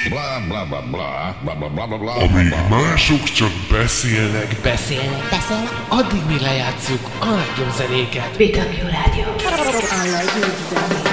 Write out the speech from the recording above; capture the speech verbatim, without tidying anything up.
Bla bla bla bla bla bla bla bla bla. Amíg mások csak beszélnek, Beszélnek, Beszélnek. addig mi lejátszuk a legjobb zenéket. bé dupla vé Rádió. A legjobb zenék.